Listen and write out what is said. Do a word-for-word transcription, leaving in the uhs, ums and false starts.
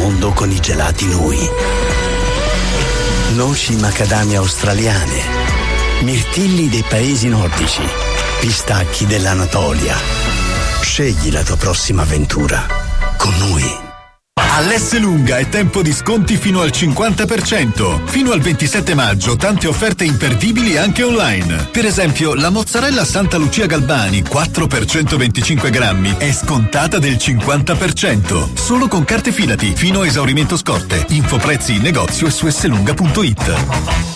mondo con i gelati Nui. Noci macadamia australiane, mirtilli dei paesi nordici, pistacchi dell'Anatolia. Scegli la tua prossima avventura con Nui. All'Esselunga è tempo di sconti fino al cinquanta per cento. Fino al ventisette maggio tante offerte imperdibili anche online. Per esempio la mozzarella Santa Lucia Galbani quattro per centoventicinque grammi è scontata del cinquanta per cento. Solo con carte Filati fino a esaurimento scorte. Info prezzi in negozio e su esselunga punto it.